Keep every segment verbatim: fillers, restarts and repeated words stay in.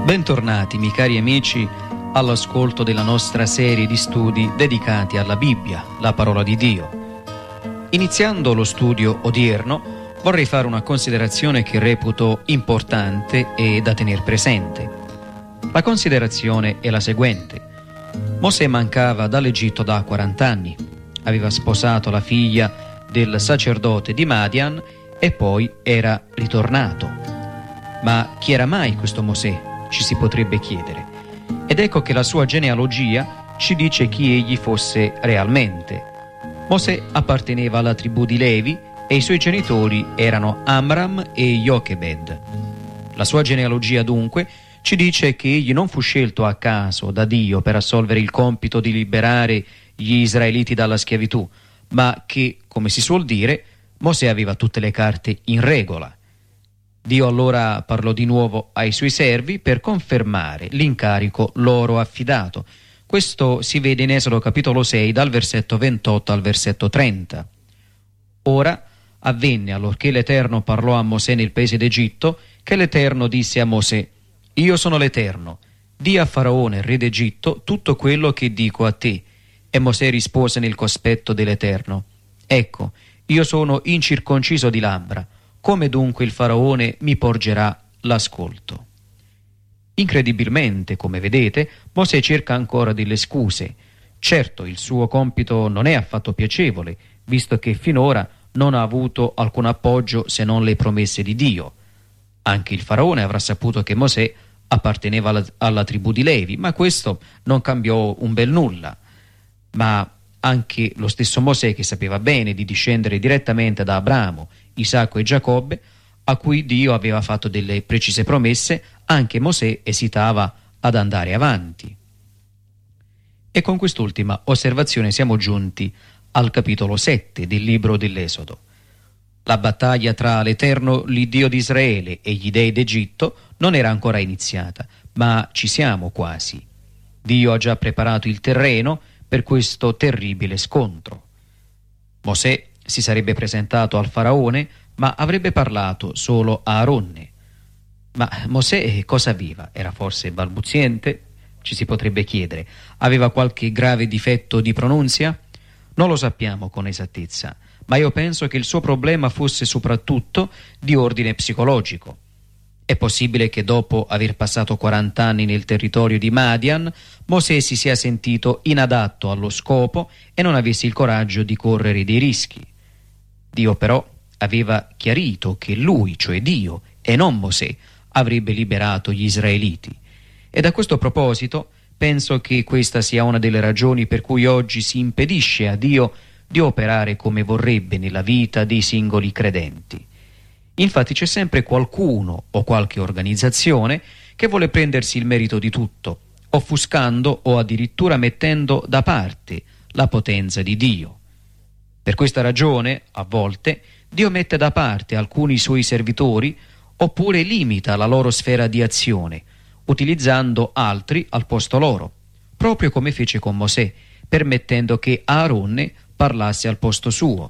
Bentornati, miei cari amici, all'ascolto della nostra serie di studi dedicati alla Bibbia, la parola di Dio. Iniziando lo studio odierno, vorrei fare una considerazione che reputo importante e da tener presente. La considerazione è la seguente. Mosè mancava dall'Egitto da quaranta anni, aveva sposato la figlia del sacerdote di Madian e poi era ritornato. Ma chi era mai questo Mosè? Ci si potrebbe chiedere. Ed ecco che la sua genealogia ci dice chi egli fosse realmente. Mosè apparteneva alla tribù di Levi e i suoi genitori erano Amram e Jochebed. La sua genealogia dunque ci dice che egli non fu scelto a caso da Dio per assolvere il compito di liberare gli israeliti dalla schiavitù, ma che, come si suol dire, Mosè aveva tutte le carte in regola. Dio allora parlò di nuovo ai suoi servi per confermare l'incarico loro affidato. Questo si vede in Esodo capitolo sei dal versetto ventotto al versetto trenta. Ora avvenne, allorché l'Eterno parlò a Mosè nel paese d'Egitto, che l'Eterno disse a Mosè: Io sono l'Eterno, di a Faraone, re d'Egitto, tutto quello che dico a te. E Mosè rispose nel cospetto dell'Eterno: Ecco, io sono incirconciso di labbra. Come dunque il Faraone mi porgerà l'ascolto? Incredibilmente, come vedete, Mosè cerca ancora delle scuse. Certo, il suo compito non è affatto piacevole, visto che finora non ha avuto alcun appoggio se non le promesse di Dio. Anche il Faraone avrà saputo che Mosè apparteneva alla, alla tribù di Levi, ma questo non cambiò un bel nulla. Ma anche lo stesso Mosè, che sapeva bene di discendere direttamente da Abramo, Isacco e Giacobbe, a cui Dio aveva fatto delle precise promesse, anche Mosè esitava ad andare avanti. E con quest'ultima osservazione siamo giunti al capitolo sette del libro dell'Esodo. La battaglia tra l'Eterno, l'Iddio di Israele, e gli dei d'Egitto non era ancora iniziata, ma ci siamo quasi. Dio ha già preparato il terreno per questo terribile scontro. Mosè si sarebbe presentato al Faraone, ma avrebbe parlato solo a Aronne. Ma Mosè cosa aveva? Era forse balbuziente? Ci si potrebbe chiedere. Aveva qualche grave difetto di pronunzia? Non lo sappiamo con esattezza, ma io penso che il suo problema fosse soprattutto di ordine psicologico. È possibile che dopo aver passato quaranta anni nel territorio di Madian, Mosè si sia sentito inadatto allo scopo e non avesse il coraggio di correre dei rischi. Dio però aveva chiarito che lui, cioè Dio, e non Mosè, avrebbe liberato gli israeliti. E da questo proposito penso che questa sia una delle ragioni per cui oggi si impedisce a Dio di operare come vorrebbe nella vita dei singoli credenti. Infatti c'è sempre qualcuno o qualche organizzazione che vuole prendersi il merito di tutto, offuscando o addirittura mettendo da parte la potenza di Dio. Per questa ragione, a volte, Dio mette da parte alcuni suoi servitori oppure limita la loro sfera di azione, utilizzando altri al posto loro, proprio come fece con Mosè, permettendo che Aaronne parlasse al posto suo.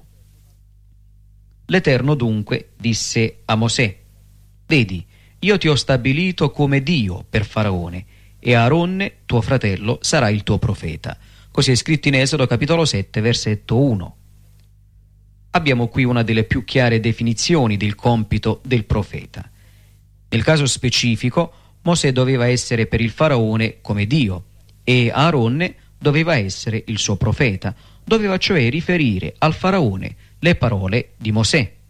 L'Eterno dunque disse a Mosè: Vedi, io ti ho stabilito come Dio per Faraone, e Aaronne, tuo fratello, sarà il tuo profeta. Così è scritto in Esodo capitolo sette, versetto uno. Abbiamo qui una delle più chiare definizioni del compito del profeta. Nel caso specifico, Mosè doveva essere per il Faraone come Dio, e Aaronne doveva essere il suo profeta, doveva cioè riferire al Faraone le parole di Mosè.